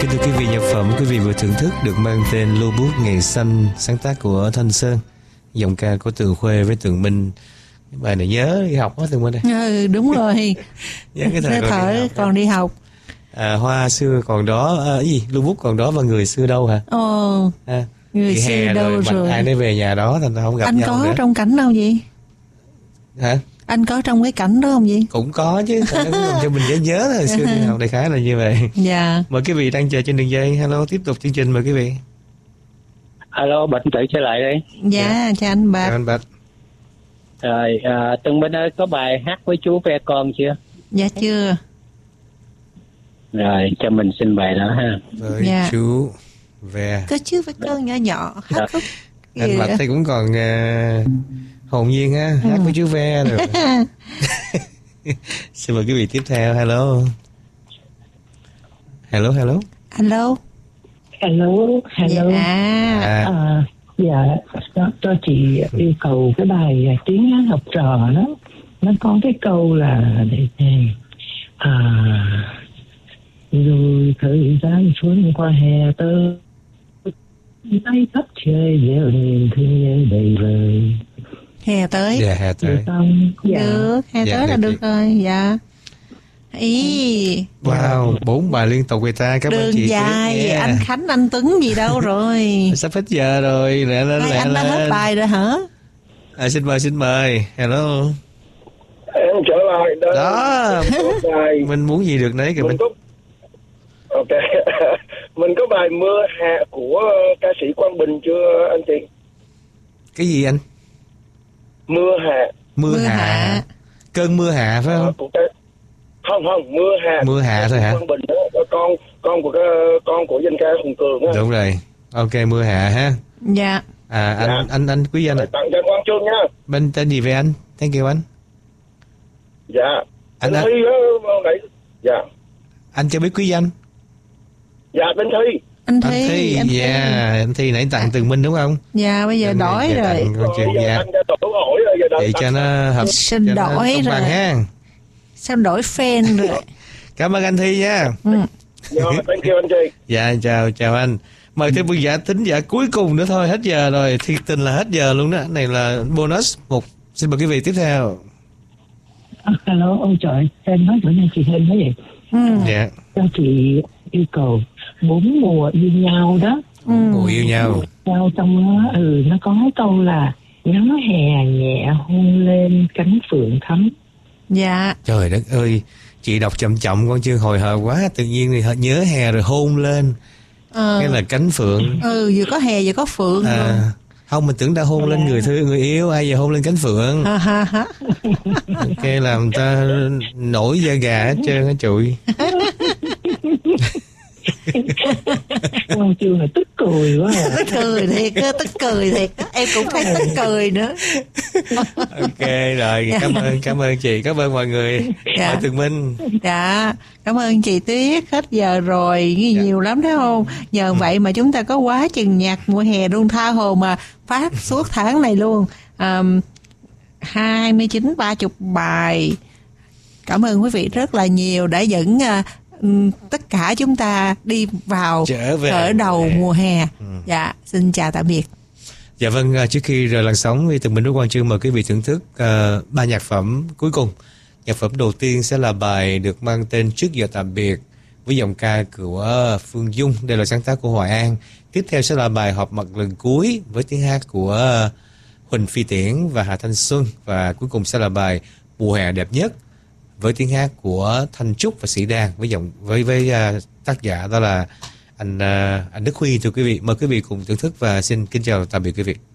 Kính thưa quý vị, nhạc phẩm quý vị vừa thưởng thức được mang tên Lưu Bút Ngày Xanh, sáng tác của Thanh Sơn, giọng ca của Tường Khuê với Tường Minh. Bài này nhớ đi học đó Tường Minh ơi. Ừ, đúng rồi. Nhớ cái thời còn đi học. Hoa xưa còn đó, gì Lưu Bút còn đó và người xưa đâu hả? Ồ, người xưa hè đâu rồi? Ai nấy về nhà đó thành ra không gặp anh nhau nữa. Anh có trong cảnh đâu vậy? Hả? Anh có trong cái cảnh đó không vậy? Cũng có chứ, nó cũng làm cho mình nhớ hồi xưa đi học đại khái là như vậy. Dạ. Mời quý vị đang chờ trên đường dây. Hello, tiếp tục chương trình mời quý vị. Alo, Bạch Tự trở lại đây. Dạ, chào anh Bạch. Chào anh Bạch. Rồi, Tường Minh ơi, có bài hát với chú ve con chưa? Dạ chưa. Rồi, cho mình xin bài đó ha. Với dạ. Chú ve. Có chú ve con nhỏ nhỏ hát khúc. Anh Bạch thì cũng còn hồn nhiên ha, hát với chú ve rồi. Xin mời quý vị tiếp theo. Hello. Hello. Hello. Dạ. Cho chị yêu cầu cái bài tiếng hát học trò đó, nó có cái câu là rồi thời gian xuân qua hè tơ tay khắp trời gieo niềm thương nhớ đầy vời. Hè tới. Dạ, hè tới. Được, hè tới là được rồi. Dạ. Ý. Wow, 4 bài liên tục người ta. Cảm ơn chị. Đường dài, anh Khánh, anh Tuấn gì đâu rồi? Sắp hết giờ rồi. Lên. Anh đã hết bài rồi hả? Xin mời. Hello. Em trở lại đó. Mình muốn gì được nấy kìa mình. Ok. Mình có bài Mưa Hạ của ca sĩ Quang Bình chưa anh chị? Cái gì anh? Mưa hạ. Cơn mưa hạ phải không? Không, Mưa Hạ thôi hả? Quang Bình đó, con của danh ca Hùng Cường á. Đúng rồi. Ok, Mưa Hạ ha. Dạ. Anh quý danh. Tặng cho Quang Trương nha. Bên tên gì vậy anh? Thank you anh. Dạ. Anh Thi đó. Dạ. Anh cho biết quý danh. Dạ, tên Thi. Anh Thi. Anh Thi nãy tặng Tường Minh đúng không? Dạ, bây giờ đổi rồi. Vậy cho nó hợp. Xin đổi rồi. Sao đổi fan rồi? Cảm ơn anh Thi nha. Thank you anh chị. Dạ, chào anh. Mời thêm một thính giả cuối cùng nữa thôi, hết giờ rồi. Thiệt tình là hết giờ luôn đó. Này là bonus một. Xin mời quý vị tiếp theo. Hello, ôi trời, em nói bữa nay chị hên thế vậy. Dạ. Cho chị yêu cầu 4 mùa yêu nhau đó. Mùa yêu nhau. Trong đó, nó có cái câu là gió hè nhẹ hôn lên cánh phượng thắm. Dạ. Trời đất ơi, chị đọc chậm con chưa hồi hộp quá, tự nhiên thì nhớ hè rồi hôn lên. Cái là cánh phượng. Vừa có hè vừa có phượng rồi. Không, mình tưởng đã hôn lên người yêu, ai giờ hôn lên cánh phượng. Ok, làm người ta nổi da gà hết trơn á trụi. Quang Trương là tức cười quá à. Tức cười thiệt. Em cũng thấy tức cười nữa. Ok rồi, cảm ơn chị, cảm ơn mọi người. Mời Tường Minh. Dạ, cảm ơn chị Tuyết. Hết giờ rồi, nhiều lắm thấy không? Nhờ vậy mà chúng ta có quá chừng nhạc mùa hè luôn, tha hồ mà phát suốt tháng này luôn. 29-30 bài. Cảm ơn quý vị rất là nhiều đã dẫn tất cả chúng ta đi vào khởi đầu mùa hè. Dạ, xin chào tạm biệt. Dạ vâng, trước khi rời làn sóng thì Tường Minh với Quang Trương mời quý vị thưởng thức 3 nhạc phẩm cuối cùng. Nhạc phẩm đầu tiên sẽ là bài được mang tên Trước Giờ Tạm Biệt với giọng ca của Phương Dung, đây là sáng tác của Hoài An. Tiếp theo sẽ là bài Họp Mặt Lần Cuối với tiếng hát của Huỳnh Phi Tiễn và Hà Thanh Xuân, và cuối cùng sẽ là bài Mùa Hè Đẹp Nhất với tiếng hát của Thanh Trúc và Sĩ Đan với tác giả đó là anh Đức Huy. Thưa quý vị, mời quý vị cùng thưởng thức và xin kính chào tạm biệt quý vị.